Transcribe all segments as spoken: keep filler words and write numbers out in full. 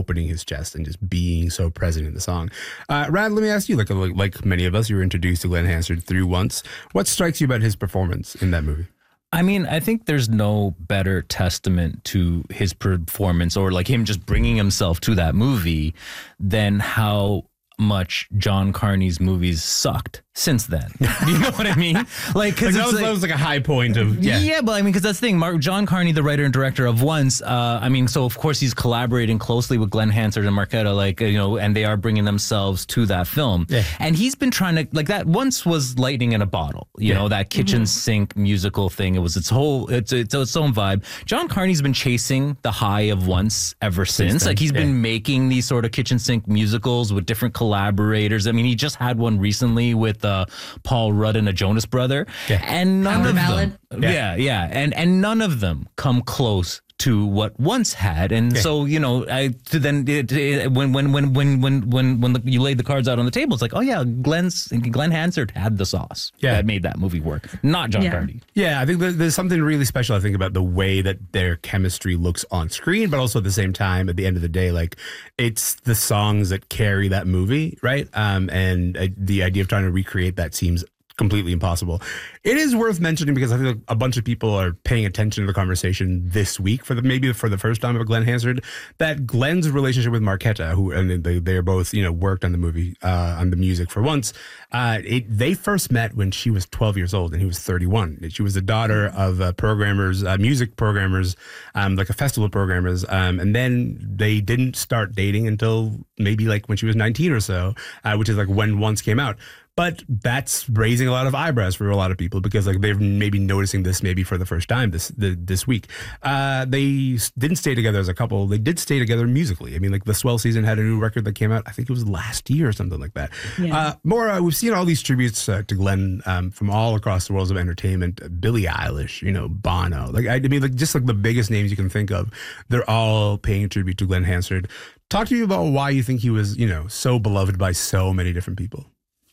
opening his chest and just being so present in the song. Uh, Rad, let me ask you, like, like like many of us, you were introduced to Glenn Hansard through Once. What strikes you about his performance in that movie? I mean, I think there's no better testament to his performance or like him just bringing himself to that movie than how much John Carney's movies sucked since then. You know what I mean? Like, cause like that, was, like, that was like a high point of yeah. Yeah, but I mean, because that's the thing. Mark John Carney, the writer and director of Once. Uh, I mean, so of course he's collaborating closely with Glenn Hansard and Marketa, like you know, and they are bringing themselves to that film. Yeah. And he's been trying to like that. Once was lightning in a bottle. You yeah. know, that kitchen mm-hmm. sink musical thing. It was its whole it's it's its own vibe. John Carney's been chasing the high of Once ever since. since like he's yeah. been making these sort of kitchen sink musicals with different collaborators. I mean, he just had one recently with uh, Paul Rudd and a Jonas Brother, yeah. and none Power of ballad. them, yeah. yeah, yeah, and and none of them come close to what Once had, and yeah. so you know, I to then it, it, when when when when when when when the, you laid the cards out on the table, it's like, oh yeah, Glenn's Glenn Hansard had the sauce yeah. that made that movie work, not John yeah. Carney. Yeah, I think there's something really special, I think, about the way that their chemistry looks on screen, but also at the same time, at the end of the day, like it's the songs that carry that movie, right? Um, and uh, the idea of trying to recreate that seems completely impossible. It is worth mentioning because I think a bunch of people are paying attention to the conversation this week for the maybe for the first time of Glenn Hansard, that Glenn's relationship with Marketa, who and they they're both you know worked on the movie uh, on the music for Once. Uh, it, they first met when she was twelve years old and he was thirty-one. She was the daughter of uh, programmers, uh, music programmers, um, like a festival programmers, um, and then they didn't start dating until maybe like when she was nineteen or so, uh, which is like when Once came out. But that's raising a lot of eyebrows for a lot of people because like they're maybe noticing this maybe for the first time this the, this week. Uh, they didn't stay together as a couple. They did stay together musically. I mean, like the Swell Season had a new record that came out. I think it was last year or something like that. Yeah. Uh, Maura, we've seen all these tributes uh, to Glenn um, from all across the worlds of entertainment. Billie Eilish, you know, Bono. Like I, I mean, like just like the biggest names you can think of. They're all paying tribute to Glenn Hansard. Talk to me about why you think he was, you know, so beloved by so many different people.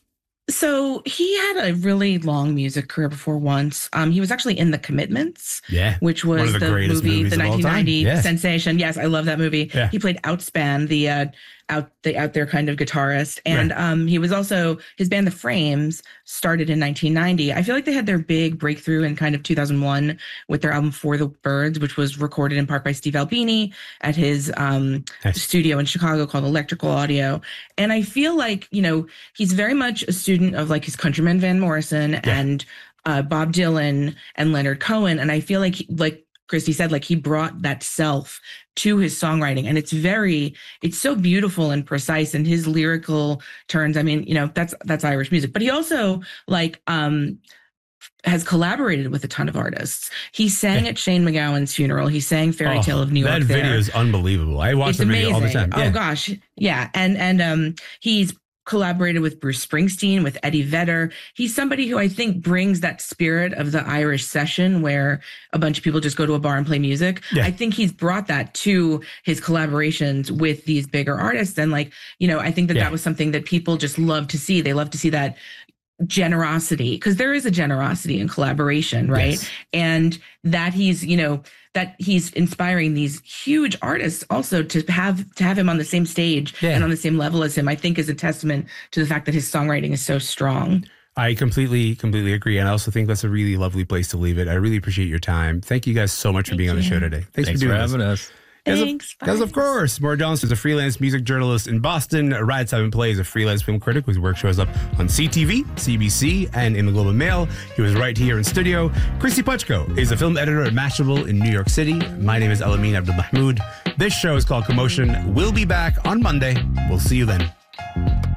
So he had a really long music career before Once. Um, he was actually in The Commitments, yeah, which was the, the movie, the nineteen ninety yes. sensation. Yes, I love that movie. Yeah. He played Outspan, the uh, out the out there kind of guitarist, and right. um, he was also his band The Frames started in nineteen ninety. I feel like they had their big breakthrough in kind of two thousand one with their album For the Birds, which was recorded in part by Steve Albini at his um, nice. studio in Chicago called Electrical Audio. And I feel like you know he's very much a student of like his countryman Van Morrison yeah. and uh, Bob Dylan and Leonard Cohen. And I feel like, like Christy said, like he brought that self to his songwriting. And it's very, it's so beautiful and precise and his lyrical turns. I mean, you know, that's, that's Irish music, but he also like, um, has collaborated with a ton of artists. He sang at Shane MacGowan's funeral. He sang Fairy Tale oh, of New York. That video there. is unbelievable. I watch it's the video amazing. all the time. Yeah. Oh gosh. Yeah. And, and, um, he's collaborated with Bruce Springsteen, with Eddie Vedder. He's somebody who I think brings that spirit of the Irish session where a bunch of people just go to a bar and play music. Yeah. I think he's brought that to his collaborations with these bigger artists. And like, you know, I think that yeah. that was something that people just love to see. They love to see that generosity, because there is a generosity in collaboration, right? Yes. And that he's, you know, that he's inspiring these huge artists also to have to have him on the same stage yeah. and on the same level as him, I think is a testament to the fact that his songwriting is so strong. I completely, completely agree. And I also think that's a really lovely place to leave it. I really appreciate your time. Thank you guys so much Thank for being you. on the show today. Thanks, Thanks for doing for having this. us. Thanks. Because of, of course, Maura Johnson is a freelance music journalist in Boston. Rad Seven Play is a freelance film critic whose work shows up on C T V, C B C, and in the Globe and Mail. He was right here in studio. Christy Puchko is a film editor at Mashable in New York City. My name is Elamin Abdul Mahmoud. This show is called Commotion. We'll be back on Monday. We'll see you then.